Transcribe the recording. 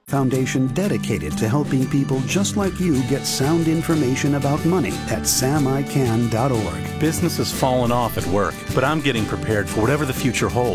Foundation dedicated to helping people just like you get sound information about money at samican.org. Business has fallen off at work, but I'm getting prepared for whatever the future holds.